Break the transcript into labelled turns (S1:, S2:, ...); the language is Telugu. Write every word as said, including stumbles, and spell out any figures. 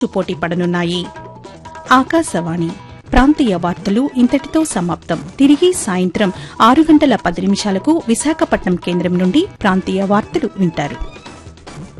S1: పోటీ పడనున్నాయి. ఆకాశవాణి ప్రాంతీయ వార్తలు ఇంతటితో సమాప్తం. తిరిగి సాయంత్రం ఆరు గంటల పది నిమిషాలకు విశాఖపట్నం కేంద్రం నుండి ప్రాంతీయ వార్తలు వింటారు.